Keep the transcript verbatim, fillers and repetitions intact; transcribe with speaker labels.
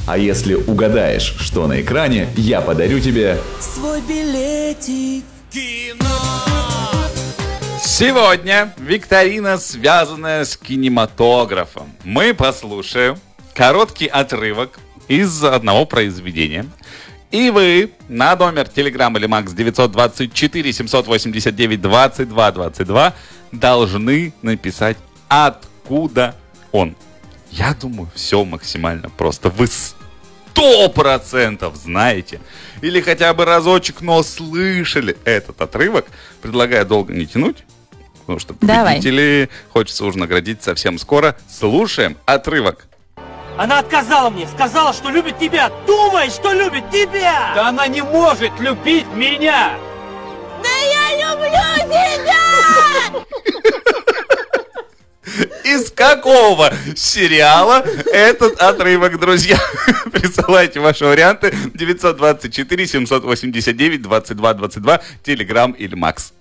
Speaker 1: А если угадаешь, что на экране, я подарю тебе
Speaker 2: свой билетик в кино.
Speaker 3: Сегодня викторина, связанная с кинематографом. Мы послушаем короткий отрывок из одного произведения. И вы на номер Telegram или Макс девятьсот двадцать четыре семьсот восемьдесят девять двадцать два двадцать два должны написать, откуда он. Я думаю, все максимально просто. Вы сто процентов знаете или хотя бы разочек, но слышали этот отрывок. Предлагаю долго не тянуть, потому что победителей хочется уже наградить совсем скоро. Слушаем отрывок.
Speaker 4: Она отказала мне, сказала, что любит тебя. Думай, что любит тебя!
Speaker 5: Да она не может любить меня!
Speaker 6: Да я люблю тебя!
Speaker 3: Из какого сериала этот отрывок, друзья? Присылайте ваши варианты девятьсот двадцать четыре семьсот восемьдесят девять двадцать два двадцать два, Telegram или Макс.